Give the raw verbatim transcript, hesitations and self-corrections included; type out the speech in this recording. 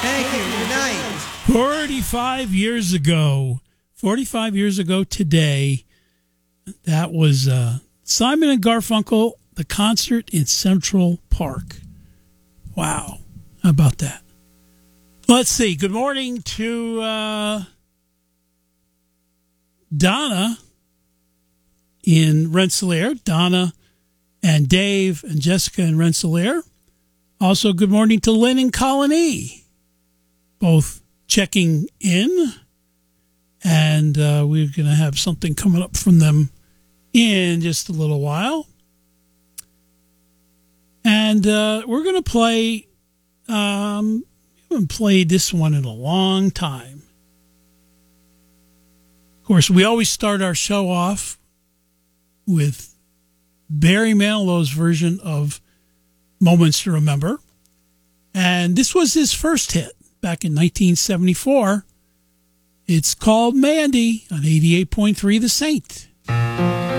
Thank you. Good night. forty-five years ago, forty-five years ago today, that was uh, Simon and Garfunkel, the concert in Central Park. Wow. How about that? Let's see. Good morning to uh, Donna in Rensselaer. Donna and Dave and Jessica in Rensselaer. Also, good morning to Lynn and Colony, both checking in. And uh, we're going to have something coming up from them in just a little while. And uh, we're going to play, um, we haven't played this one in a long time. Of course, we always start our show off with Barry Manilow's version of Moments to Remember. And this was his first hit back in nineteen seventy-four. It's called Mandy on eighty-eight point three The Saint.